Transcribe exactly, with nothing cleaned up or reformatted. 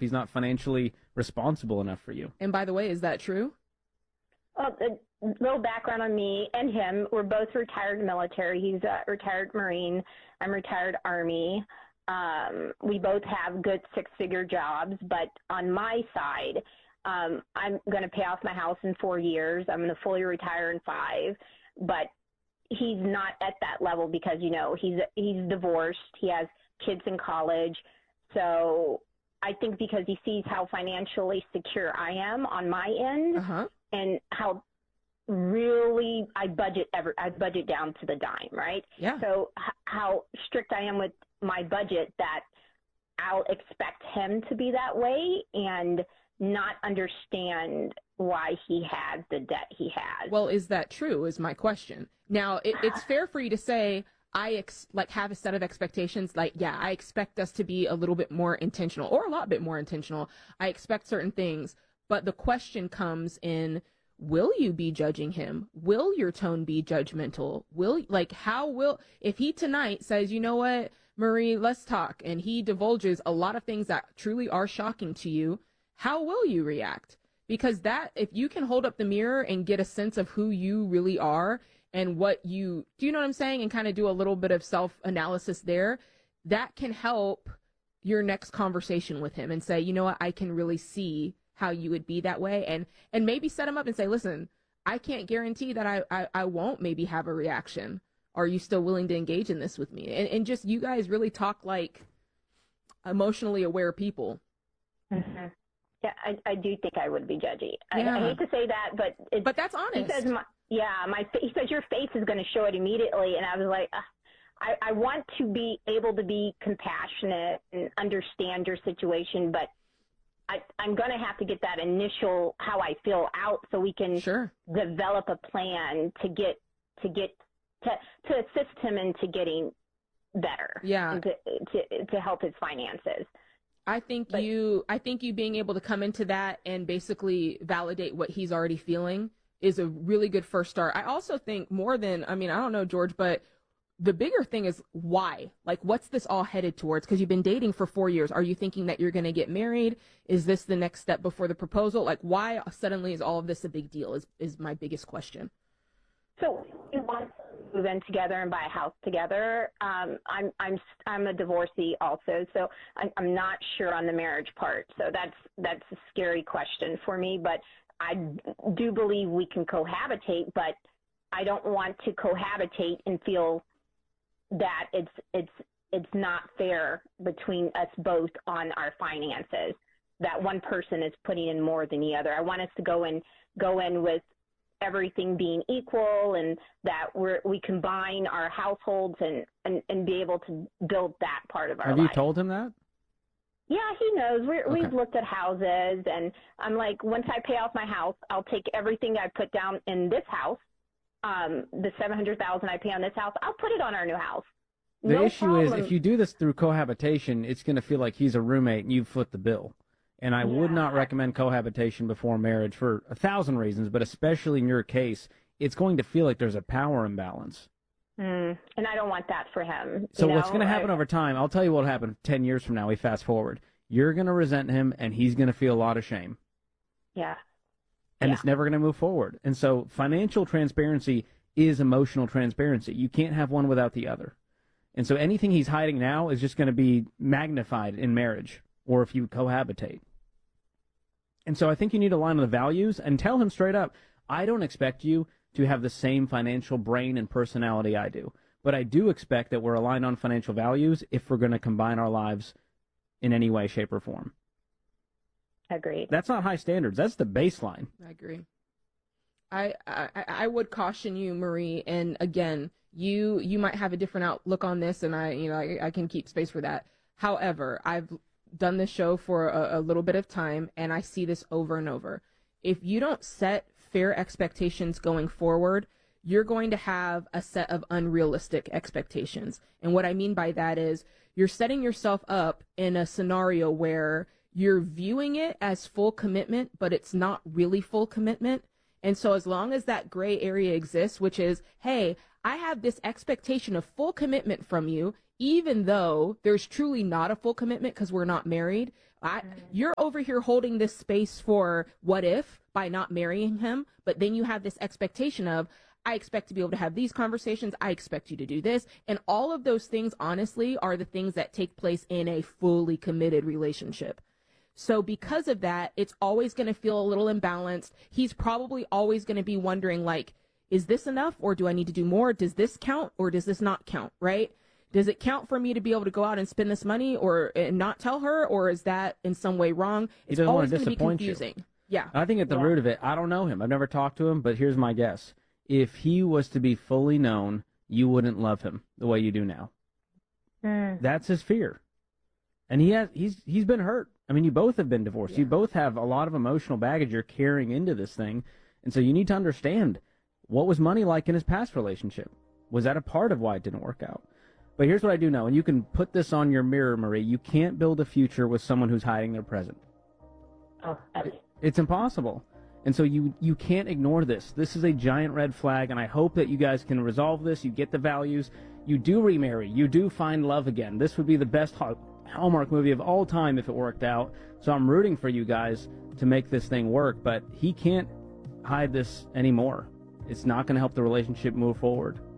he's not financially responsible enough for you. And by the way, is that true? Well, a little background on me and him. We're both retired military. He's a retired Marine. I'm retired Army. Um, we both have good six-figure jobs, but on my side, um, I'm going to pay off my house in four years. I'm going to fully retire in five, but he's not at that level because, you know, he's he's divorced. He has kids in college. So I think because he sees how financially secure I am on my end, uh-huh. and how really I budget ever I budget down to the dime, right? Yeah. So h- how strict I am with my budget that I'll expect him to be that way and not understand why he had the debt he has. Well, is that true is my question. Now, it, it's fair for you to say, I ex- like have a set of expectations. Like, yeah, I expect us to be a little bit more intentional or a lot bit more intentional. I expect certain things. But the question comes in, will you be judging him? Will your tone be judgmental? Will, like, how will, if he tonight says, you know what, Marie, let's talk, and he divulges a lot of things that truly are shocking to you, how will you react? Because that, if you can hold up the mirror and get a sense of who you really are and what you, do you know what I'm saying? And kind of do a little bit of self-analysis there, that can help your next conversation with him and say, you know what, I can really see how you would be that way. And, and maybe set him up and say, listen, I can't guarantee that I, I, I won't maybe have a reaction. Are you still willing to engage in this with me? And, and just, you guys really talk like emotionally aware people. Mm-hmm. Yeah, I, I do think I would be judgy. Yeah. I, I hate to say that, but it's, but that's honest. He says, my, yeah, my he says your face is going to show it immediately, and I was like, uh, I, I want to be able to be compassionate and understand your situation, but I, I'm going to have to get that initial how I feel out so we can sure. develop a plan to get to get to to assist him into getting better. Yeah, and to, to to help his finances. I think but, you, I think you being able to come into that and basically validate what he's already feeling is a really good first start. I also think more than, I mean, I don't know, George, but the bigger thing is why? Like, what's this all headed towards? Because you've been dating for four years. Are you thinking that you're going to get married? Is this the next step before the proposal? Like, why suddenly is all of this a big deal is, is my biggest question. So we want to move in together and buy a house together. Um, I'm I'm I'm a divorcee also, so I'm, I'm not sure on the marriage part. So that's that's a scary question for me. But I do believe we can cohabitate, but I don't want to cohabitate and feel that it's it's it's not fair between us both on our finances. That one person is putting in more than the other. I want us to go in go in with everything being equal, and that we're, we combine our households and, and, and be able to build that part of our life. life. Have you told him that? Yeah, he knows. We're, okay. We've looked at houses, and I'm like, once I pay off my house, I'll take everything I put down in this house, um, the seven hundred thousand dollars I pay on this house, I'll put it on our new house. The no issue problem. is, if you do this through cohabitation, it's going to feel like he's a roommate and you foot the bill. And I yeah. would not recommend cohabitation before marriage for a thousand reasons, but especially in your case, it's going to feel like there's a power imbalance. Mm, and I don't want that for him. So you what's know? going to happen I, over time, I'll tell you what will happen ten years from now, we fast forward. You're going to resent him, and he's going to feel a lot of shame. Yeah. And yeah. it's never going to move forward. And so financial transparency is emotional transparency. You can't have one without the other. And so anything he's hiding now is just going to be magnified in marriage or if you cohabitate. And so I think you need to align on the values and tell him straight up, I don't expect you to have the same financial brain and personality I do, but I do expect that we're aligned on financial values if we're going to combine our lives in any way, shape, or form. Agreed. That's not high standards. That's the baseline. I agree. I, I, I would caution you, Marie, and again, you you might have a different outlook on this, and I you know I, I can keep space for that. However, I've done this show for a, a little bit of time, and I see this over and over. If you don't set fair expectations going forward, you're going to have a set of unrealistic expectations. And what I mean by that is you're setting yourself up in a scenario where you're viewing it as full commitment, but it's not really full commitment. And so as long as that gray area exists, which is, hey, I have this expectation of full commitment from you, even though there's truly not a full commitment because we're not married, I, you're over here holding this space for what if by not marrying him, but then you have this expectation of, I expect to be able to have these conversations. I expect you to do this. And all of those things, honestly, are the things that take place in a fully committed relationship. So because of that, it's always going to feel a little imbalanced. He's probably always going to be wondering, like, is this enough or do I need to do more? Does this count or does this not count, right? Does it count for me to be able to go out and spend this money or and not tell her, or is that in some way wrong? It's doesn't always want to going to be disappoint confusing. you. Yeah. I think at the Yeah. root of it, I don't know him. I've never talked to him, but here's my guess. If he was to be fully known, you wouldn't love him the way you do now. Mm. That's his fear. And he has he's he's been hurt. I mean, you both have been divorced. Yeah. You both have a lot of emotional baggage you're carrying into this thing. And so you need to understand, what was money like in his past relationship? Was that a part of why it didn't work out? But here's what I do know, and you can put this on your mirror, Marie. You can't build a future with someone who's hiding their present. Oh, that's, It's impossible. And so you you can't ignore this. This is a giant red flag, and I hope that you guys can resolve this. You get the values. You do remarry. You do find love again. This would be the best Hallmark movie of all time if it worked out. So I'm rooting for you guys to make this thing work, but he can't hide this anymore. It's not going to help the relationship move forward.